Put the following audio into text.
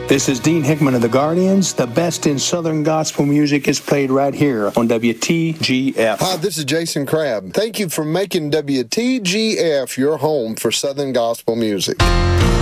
This is Dean Hickman of the Guardians. The best in Southern gospel music is played right here on WTGF. Hi, this is Jason Crabb. Thank you for making WTGF your home for Southern gospel music.